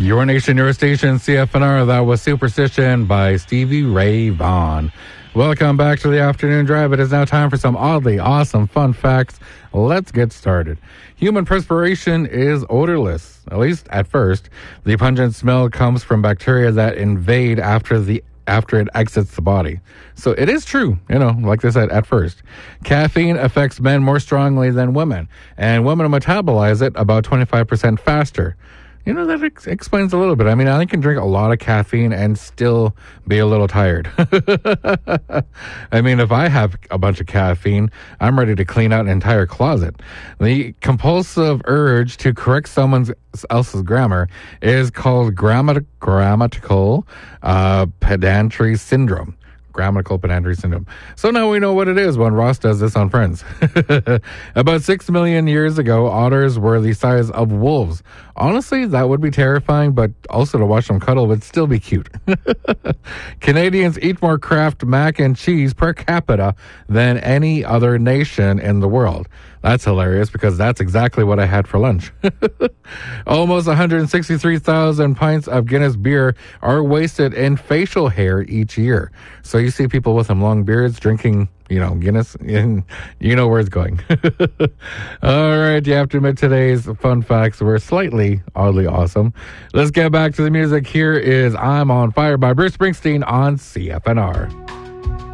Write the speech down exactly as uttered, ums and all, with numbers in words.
Your Nation, Your Station, C F N R. That was Superstition by Stevie Ray Vaughan. Welcome back to the afternoon drive. It is now time for some oddly awesome fun facts. Let's get started. Human perspiration is odorless, at least at first. The pungent smell comes from bacteria that invade after the after it exits the body. So it is true, you know, like they said, at first. Caffeine affects men more strongly than women, and women metabolize it about twenty-five percent faster. You know, that ex- explains a little bit. I mean, I can drink a lot of caffeine and still be a little tired. I mean, if I have a bunch of caffeine, I'm ready to clean out an entire closet. The compulsive urge to correct someone else's grammar is called grammat- grammatical uh, pedantry syndrome. Grammatical pedantry syndrome. So now we know what it is when Ross does this on Friends. About six million years ago, otters were the size of wolves. Honestly, that would be terrifying, but also to watch them cuddle would still be cute. Canadians eat more Kraft mac and cheese per capita than any other nation in the world. That's hilarious because that's exactly what I had for lunch. Almost one hundred sixty-three thousand pints of Guinness beer are wasted in facial hair each year. So you see people with them long beards drinking, you know, Guinness, and you know where it's going. All right, you have to admit today's fun facts were slightly oddly awesome. Let's get back to the music. Here is I'm on Fire by Bruce Springsteen on C F N R.